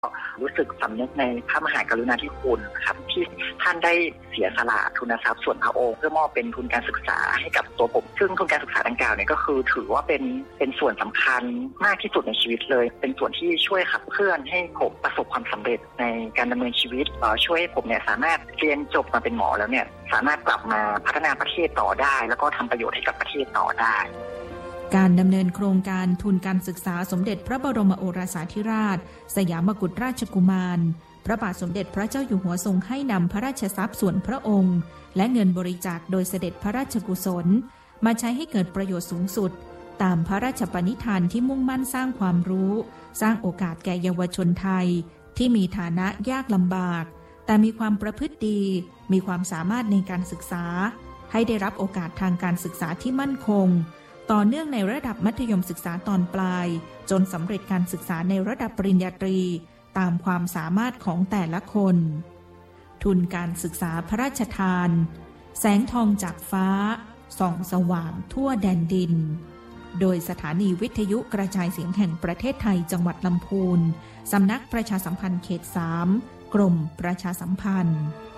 รู้สึกสำนึกในพระมหากรุณาธิคุณครับที่ท่านได้เสียสละทุนทรัพย์ส่วนพระองค์เพื่อมอบเป็นทุนการศึกษาให้กับตัวผมซึ่งทุนการศึกษาดังกล่าวเนี่ยก็คือถือว่าเป็นส่วนสำคัญมากที่สุดในชีวิตเลยเป็นส่วนที่ช่วยขับเคลื่อนให้ผมประสบความสำเร็จในการดำเนินชีวิตช่วยให้ผมเนี่ยสามารถเรียนจบมาเป็นหมอแล้วเนี่ยสามารถกลับมาพัฒนาประเทศต่อได้แล้วก็ทำประโยชน์ให้กับประเทศต่อได้การดำเนินโครงการทุนการศึกษาสมเด็จพระบรมโอรสาธิราชสยามกุฎราชกุมารพระบาทสมเด็จพระเจ้าอยู่หัวทรงให้นำพระราชทรัพย์ส่วนพระองค์และเงินบริจาคโดยเสด็จพระราชกุศลมาใช้ให้เกิดประโยชน์สูงสุดตามพระราชปณิธานที่มุ่งมั่นสร้างความรู้สร้างโอกาสแก่เยาวชนไทยที่มีฐานะยากลำบากแต่มีความประพฤติดีมีความสามารถในการศึกษาให้ได้รับโอกาสทางการศึกษาที่มั่นคงต่อเนื่องในระดับมัธยมศึกษาตอนปลายจนสำเร็จการศึกษาในระดับปริญญาตรีตามความสามารถของแต่ละคนทุนการศึกษาพระราชทานแสงทองจากฟ้าส่องสว่างทั่วแดนดินโดยสถานีวิทยุกระจายเสียงแห่งประเทศไทยจังหวัดลำพูนสำนักประชาสัมพันธ์เขต 3 กรมประชาสัมพันธ์